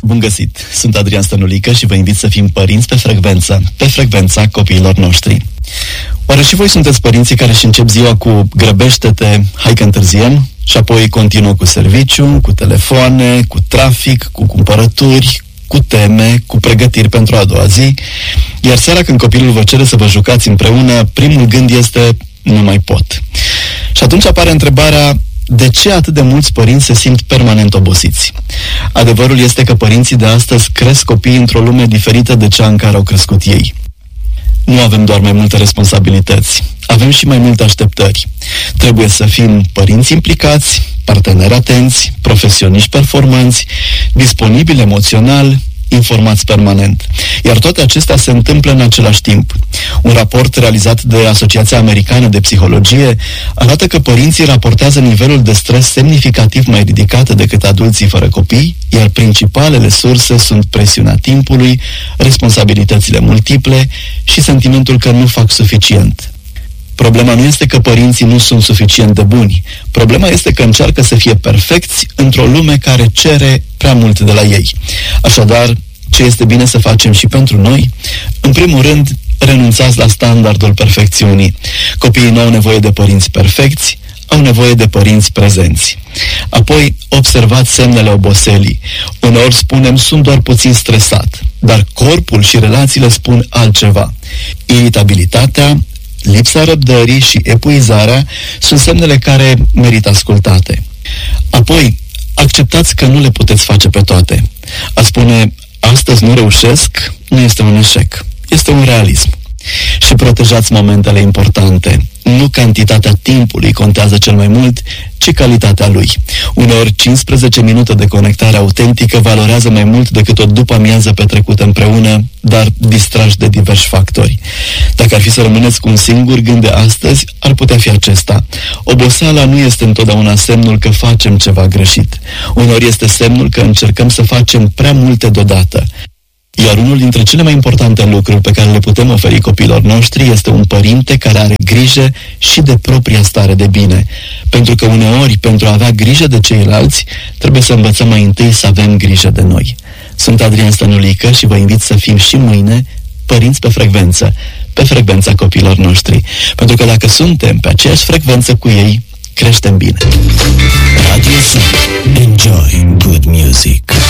Bun găsit! Sunt Adrian Stănulică și vă invit să fim părinți pe frecvența copiilor noștri. Oare și voi sunteți părinții care își încep ziua cu grăbește-te, hai că întârziem, și apoi continuă cu serviciu, cu telefoane, cu trafic, cu cumpărături, cu teme, cu pregătiri pentru a doua zi, iar seara când copilul vă cere să vă jucați împreună, primul gând este nu mai pot. Și atunci apare întrebarea: de ce atât de mulți părinți se simt permanent obosiți? Adevărul este că părinții de astăzi cresc copiii într-o lume diferită de cea în care au crescut ei. Nu avem doar mai multe responsabilități, avem și mai multe așteptări. Trebuie să fim părinți implicați, parteneri atenți, profesioniști performanți, disponibili emoțional, informați permanent. Iar toate acestea se întâmplă în același timp. Un raport realizat de Asociația Americană de Psihologie arată că părinții raportează nivelul de stres semnificativ mai ridicat decât adulții fără copii, iar principalele surse sunt presiunea timpului, responsabilitățile multiple și sentimentul că nu fac suficient. Problema nu este că părinții nu sunt suficient de buni. Problema este că încearcă să fie perfecți într-o lume care cere prea mult de la ei. Așadar, ce este bine să facem și pentru noi? În primul rând, renunțați la standardul perfecțiunii. Copiii nu au nevoie de părinți perfecți, au nevoie de părinți prezenți. Apoi, observați semnele oboselii. Uneori spunem, sunt doar puțin stresat, dar corpul și relațiile spun altceva. Iritabilitatea, lipsa răbdării și epuizarea sunt semnele care merită ascultate. Apoi, acceptați că nu le puteți face pe toate. A spune, astăzi nu reușesc, nu este un eșec, este un realism. Și protejați momentele importante. Nu cantitatea timpului contează cel mai mult, ci calitatea lui. Uneori 15 minute de conectare autentică valorează mai mult decât o după-amiază petrecută împreună, dar distrași de diversi factori. Dacă ar fi să rămâneți cu un singur gând de astăzi, ar putea fi acesta: oboseala nu este întotdeauna semnul că facem ceva greșit. Uneori este semnul că încercăm să facem prea multe deodată. Iar unul dintre cele mai importante lucruri pe care le putem oferi copiilor noștri este un părinte care are grijă și de propria stare de bine. Pentru că uneori, pentru a avea grijă de ceilalți, trebuie să învățăm mai întâi să avem grijă de noi. Sunt Adrian Stănulică și vă invit să fim și mâine părinți pe frecvența copiilor noștri. Pentru că dacă suntem pe aceeași frecvență cu ei, creștem bine. Radio Sun. Enjoy good music.